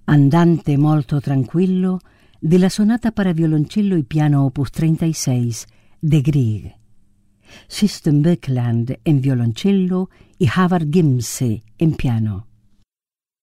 Andante molto tranquillo della sonata para violoncello e piano opus 36 de Grieg. System Buckland en violoncello y Havard Gimse en piano.